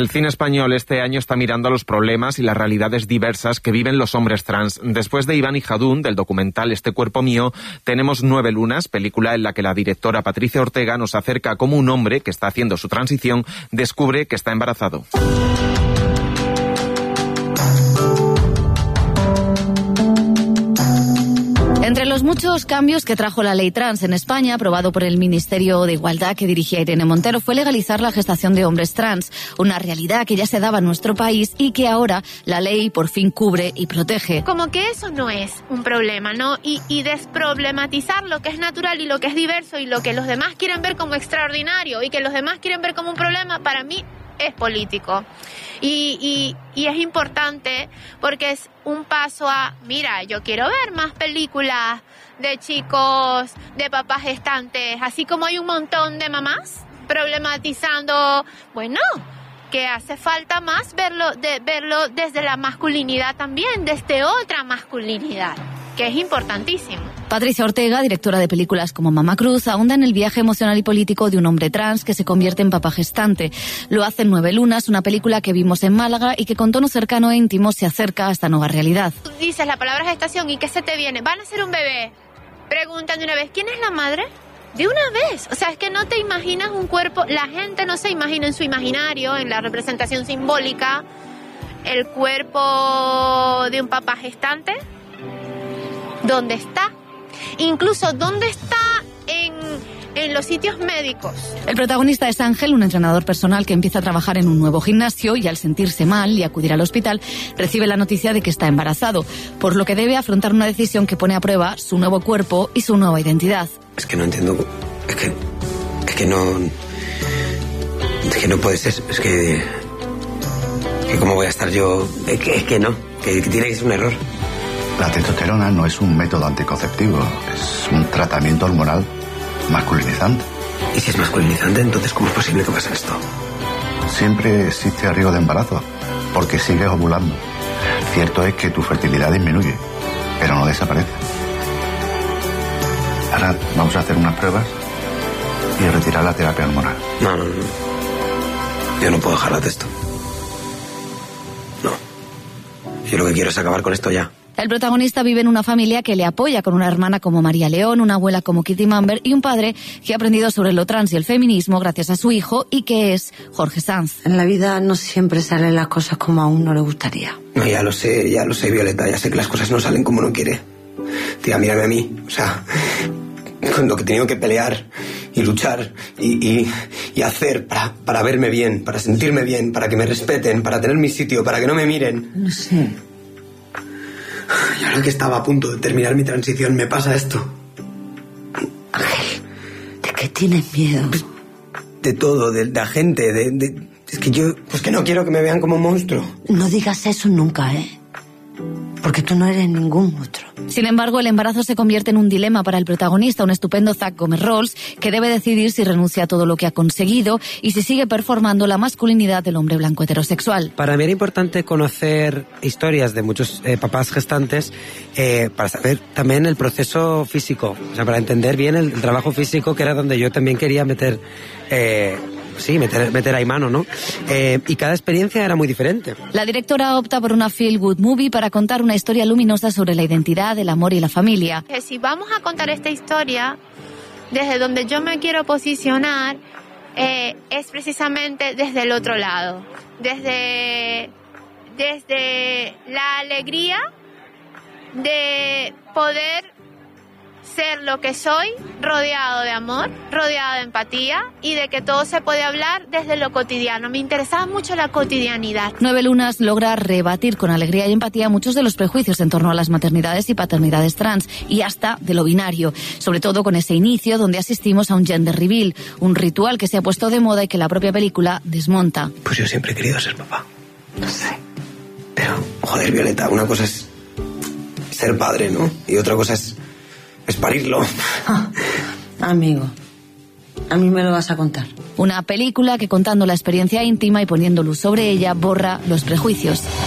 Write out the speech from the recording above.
El cine español este año está mirando a los problemas y las realidades diversas que viven los hombres trans. Después de Iván y Jadún, del documental Este cuerpo mío, tenemos 9 lunas, película en la que la directora Patricia Ortega nos acerca a cómo un hombre que está haciendo su transición descubre que está embarazado. Entre los muchos cambios que trajo la ley trans en España, aprobado por el Ministerio de Igualdad que dirigía Irene Montero, fue legalizar la gestación de hombres trans, una realidad que ya se daba en nuestro país y que ahora la ley por fin cubre y protege. Como que eso no es un problema, ¿no? Y desproblematizar lo que es natural y lo que es diverso y lo que los demás quieren ver como extraordinario y que los demás quieren ver como un problema, para mí es político. Y es importante porque es un paso a, mira, yo quiero ver más películas de chicos, de papás gestantes, así como hay un montón de mamás problematizando, bueno, que hace falta más verlo desde la masculinidad también, desde otra masculinidad, que es importantísimo. Patricia Ortega, directora de películas como Mamá Cruz, ahonda en el viaje emocional y político de un hombre trans que se convierte en papá gestante. Lo hace en 9 lunas, una película que vimos en Málaga y que con tono cercano e íntimo se acerca a esta nueva realidad. Tú dices la palabra gestación y ¿qué se te viene? Van a ser un bebé. Preguntan de una vez, ¿quién es la madre? De una vez. O sea, es que no te imaginas un cuerpo, la gente no se imagina en su imaginario, en la representación simbólica, el cuerpo de un papá gestante. ¿Dónde está? Incluso dónde está en los sitios médicos. El protagonista es Ángel, un entrenador personal que empieza a trabajar en un nuevo gimnasio y al sentirse mal y acudir al hospital recibe la noticia de que está embarazado, por lo que debe afrontar una decisión que pone a prueba su nuevo cuerpo y su nueva identidad. Es que no entiendo, es que no puede ser, es que cómo voy a estar yo, es que no, que tiene que ser un error. La testosterona no es un método anticonceptivo, es un tratamiento hormonal masculinizante. ¿Y si es masculinizante, entonces cómo es posible que pase esto? Siempre existe riesgo de embarazo, porque sigues ovulando. Cierto es que tu fertilidad disminuye, pero no desaparece. Ahora vamos a hacer unas pruebas y retirar la terapia hormonal. No. Yo no puedo dejar la testo. No. Yo lo que quiero es acabar con esto ya. El protagonista vive en una familia que le apoya, con una hermana como María León, una abuela como Kitty Mamber y un padre que ha aprendido sobre lo trans y el feminismo gracias a su hijo y que es Jorge Sanz. En la vida no siempre salen las cosas como a uno le gustaría. No, ya lo sé, Violeta, ya sé que las cosas no salen como uno quiere. Tía, mírame a mí, o sea, con lo que he tenido que pelear y luchar y hacer para verme bien, para sentirme bien, para que me respeten, para tener mi sitio, para que no me miren. No sé. Y ahora que estaba a punto de terminar mi transición, me pasa esto. Ángel, ¿de qué tienes miedo? Pues, de todo, de la gente, es que yo, pues que no quiero que me vean como un monstruo. No digas eso nunca, ¿eh? Porque tú no eres ningún monstruo. Sin embargo, el embarazo se convierte en un dilema para el protagonista, un estupendo Zach Gómez-Rolls, que debe decidir si renuncia a todo lo que ha conseguido y si sigue performando la masculinidad del hombre blanco heterosexual. Para mí era importante conocer historias de muchos papás gestantes para saber también el proceso físico, o sea, para entender bien el trabajo físico, que era donde yo también quería meter ahí mano, ¿no? Y cada experiencia era muy diferente. La directora opta por una feel good movie para contar una historia luminosa sobre la identidad, el amor y la familia. Si vamos a contar esta historia, desde donde yo me quiero posicionar, es precisamente desde el otro lado. Desde la alegría de poder ser lo que soy, rodeado de amor, rodeado de empatía y de que todo se puede hablar desde lo cotidiano. Me interesaba mucho la cotidianidad. 9 lunas logra rebatir con alegría y empatía muchos de los prejuicios en torno a las maternidades y paternidades trans y hasta de lo binario, sobre todo con ese inicio donde asistimos a un gender reveal, un ritual que se ha puesto de moda y que la propia película desmonta. Pues yo siempre he querido ser papá. No sé. Pero, joder, Violeta, una cosa es ser padre, ¿no? Y otra cosa es parirlo. Amigo, a mí me lo vas a contar. Una película que, contando la experiencia íntima y poniendo luz sobre ella, borra los prejuicios.